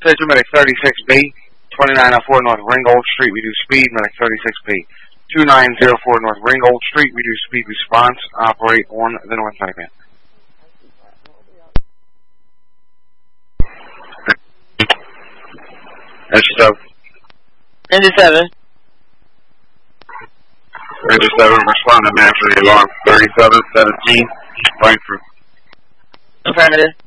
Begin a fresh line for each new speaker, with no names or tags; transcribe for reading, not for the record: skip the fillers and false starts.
Central, Medic 36B, 2904 North Ringgold Street, we do speed, Medic 36B. 2904 North Ringgold Street, we do speed response, operate on the north side band.
Engine 7.
Engine 7, respond to match for the alarm 3717, Frankfurt.
Affirmative.